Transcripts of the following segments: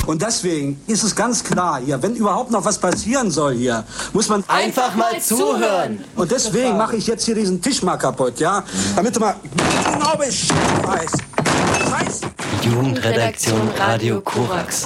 Und deswegen ist es ganz klar hier, wenn überhaupt noch was passieren soll hier, muss man einfach mal zuhören. Und deswegen mache ich jetzt hier diesen Tisch mal kaputt, ja? Damit du mal genau Bescheid weißt. Scheiße. Jugendredaktion Radio Korax.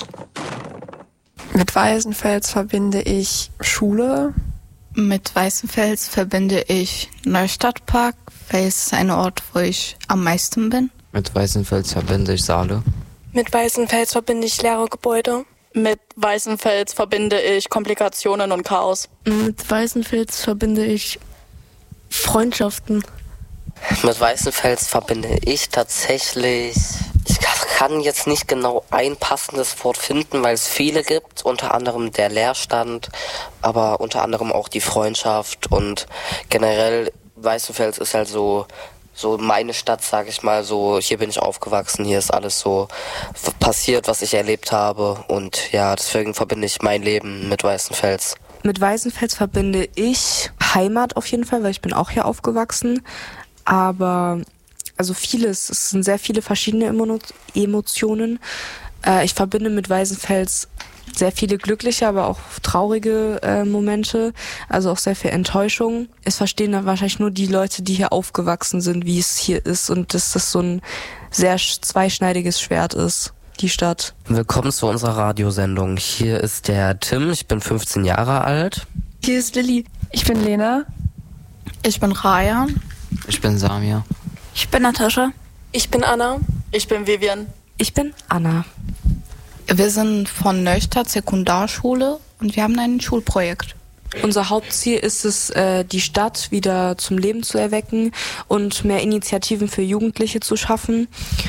Mit Weißenfels verbinde ich Schule. Mit Weißenfels verbinde ich Neustadtpark, weil es ein Ort, wo ich am meisten bin. Mit Weißenfels verbinde ich Saale. Mit Weißenfels verbinde ich leere Gebäude. Mit Weißenfels verbinde ich Komplikationen und Chaos. Mit Weißenfels verbinde ich Freundschaften. Mit Weißenfels verbinde ich tatsächlich... Ich kann jetzt nicht genau ein passendes Wort finden, weil es viele gibt. Unter anderem der Leerstand, aber unter anderem auch die Freundschaft. Und generell Weißenfels ist halt so meine Stadt, sag ich mal, so hier bin ich aufgewachsen, hier ist alles so passiert, was ich erlebt habe und ja, deswegen verbinde ich mein Leben mit Weißenfels. Mit Weißenfels verbinde ich Heimat auf jeden Fall, weil ich bin auch hier aufgewachsen, aber also vieles, es sind sehr viele verschiedene Emotionen. Ich verbinde mit Weißenfels sehr viele glückliche, aber auch traurige Momente, also auch sehr viel Enttäuschung. Es verstehen dann wahrscheinlich nur die Leute, die hier aufgewachsen sind, wie es hier ist und dass das so ein sehr zweischneidiges Schwert ist, die Stadt. Willkommen zu unserer Radiosendung. Hier ist der Tim, ich bin 15 Jahre alt. Hier ist Lilly. Ich bin Lena. Ich bin Raya. Ich bin Samir. Ich bin Natascha. Ich bin Anna. Ich bin Vivian. Ich bin Anna. Wir sind von Neustadt Sekundarschule und wir haben ein Schulprojekt. Unser Hauptziel ist es, die Stadt wieder zum Leben zu erwecken und mehr Initiativen für Jugendliche zu schaffen.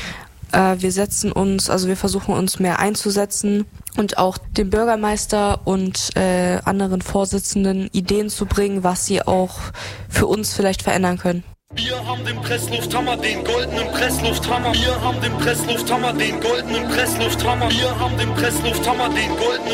Wir versuchen uns mehr einzusetzen und auch dem Bürgermeister und anderen Vorsitzenden Ideen zu bringen, was sie auch für uns vielleicht verändern können. Wir haben den Presslufthammer, den goldenen Presslufthammer. Wir haben den Presslufthammer, den goldenen Presslufthammer. Wir haben den Presslufthammer, den goldenen